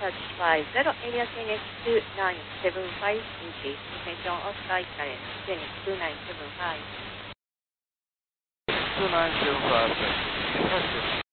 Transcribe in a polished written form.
Touch 50, area KNX 2975, engage. Attention Oscar Italy, KNX 2975. 2975, touch